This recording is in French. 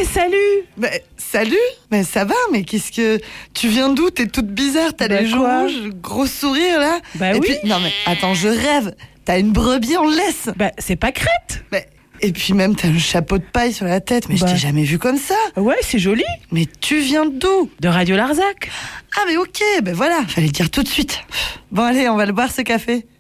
salut. Salut. Ça va, mais qu'est-ce que... Tu viens d'où? T'es toute bizarre, t'as les joues rouges, gros sourire là. Et puis, non mais attends, je rêve. T'as une brebis en laisse. C'est pas Crête. Et puis même t'as un chapeau de paille sur la tête, mais je t'ai jamais vu comme ça. Ouais, c'est joli. Mais tu viens d'où? De Radio Larzac. Ah mais ok, voilà, fallait le dire tout de suite. Bon allez, on va le boire ce café.